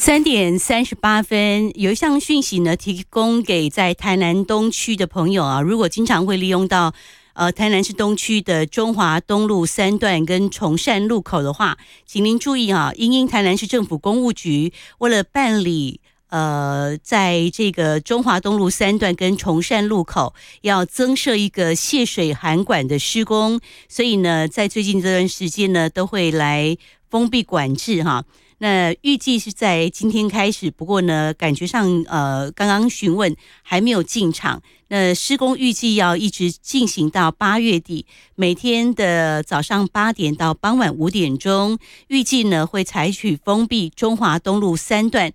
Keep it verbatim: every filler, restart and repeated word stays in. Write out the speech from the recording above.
三点三十八分，有一项讯息呢，提供给在台南东区的朋友啊，如果经常会利用到呃台南市东区的中华东路三段跟崇善路口的话，请您注意啊，因因台南市政府公务局为了办理呃，在这个中华东路三段跟崇善路口要增设一个泄水涵管的施工，所以呢，在最近这段时间呢，都会来封闭管制哈。那预计是在今天开始，不过呢，感觉上呃，刚刚询问还没有进场。那施工预计要一直进行到八月底，每天的早上八点到傍晚五点钟，预计呢会采取封闭中华东路三段